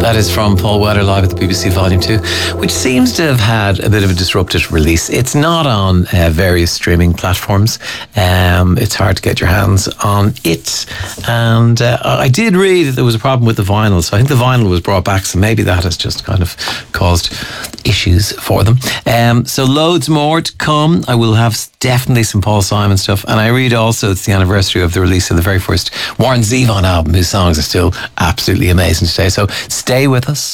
That is from Paul Weller live at the BBC Volume 2, which seems to have had a bit of a disrupted release. It's not on various streaming platforms. It's hard to get your hands on it. And I did read that there was a problem with the vinyl, so I think the vinyl was brought back, so maybe that has just kind of caused issues for them. So loads more to come. I will have definitely some Paul Simon stuff, and I read also it's the anniversary of the release of the very first Warren Zevon album, whose songs are still absolutely amazing today. So stay with us.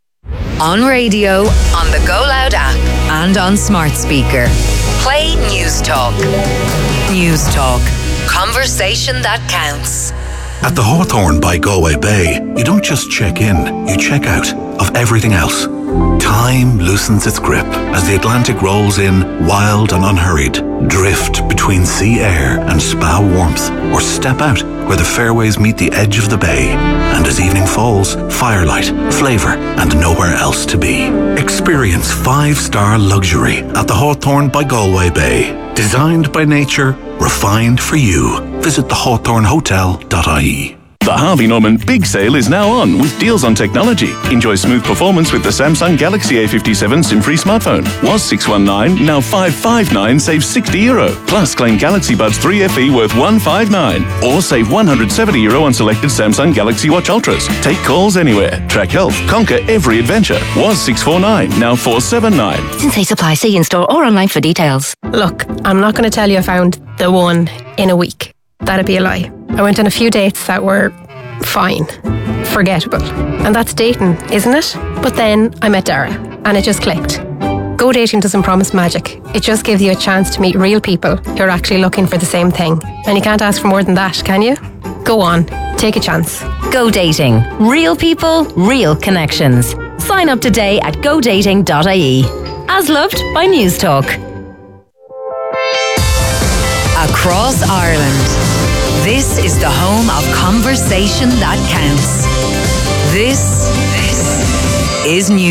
On radio, on the Go Loud app, and on smart speaker. Play News Talk. News Talk. Conversation that counts. At the Hawthorne by Galway Bay, you don't just check in, you check out of everything else. Time loosens its grip as the Atlantic rolls in, wild and unhurried. Drift between sea air and spa warmth, or step out where the fairways meet the edge of the bay. And as evening falls, firelight, flavour, and nowhere else to be. Experience 5-star luxury at the Hawthorne by Galway Bay. Designed by nature, refined for you. Visit thehawthornehotel.ie. The Harvey Norman Big Sale is now on with deals on technology. Enjoy smooth performance with the Samsung Galaxy A57 SIM-free smartphone. Was 619, now 559, save €60. Plus claim Galaxy Buds 3 FE worth 159. Or save €170 on selected Samsung Galaxy Watch Ultras. Take calls anywhere. Track health. Conquer every adventure. Was 649, now 479. Sensei Supply, see in-store or online for details. Look, I'm not going to tell you I found the one in a week. That'd be a lie. I went on a few dates that were fine, forgettable. And that's dating, isn't it? But then I met Dara and it just clicked. Go dating doesn't promise magic. It just gives you a chance to meet real people who are actually looking for the same thing. And you can't ask for more than that, can you? Go on, take a chance. Go dating. Real people, real connections. Sign up today at godating.ie. As loved by News Talk. Across Ireland, this is the home of conversation that counts. This is News.